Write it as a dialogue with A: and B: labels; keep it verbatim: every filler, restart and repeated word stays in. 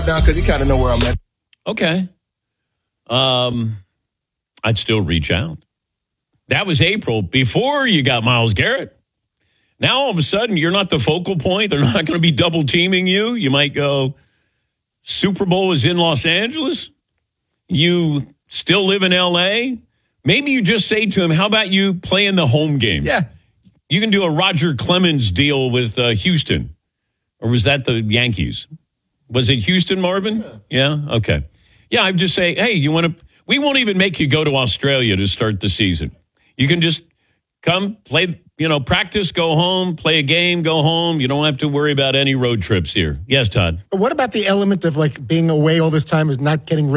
A: Down because he kind of know where I'm at.
B: Okay. Um, I'd still reach out. That was April before you got Myles Garrett. Now, all of a sudden, you're not the focal point. They're not going to be double teaming you. You might go, Super Bowl is in Los Angeles. You still live in L A. Maybe you just say to him, how about you play in the home games?
A: Yeah.
B: You can do a Roger Clemens deal with uh, Houston. Or was that the Yankees? Was it Houston, Marvin? Yeah. yeah? Okay. Yeah, I'd just say, hey, you want to, we won't even make you go to Australia to start the season. You can just come, play, you know, practice, go home, play a game, go home. You don't have to worry about any road trips here. Yes, Todd.
C: What about the element of, like, being away all this time is not getting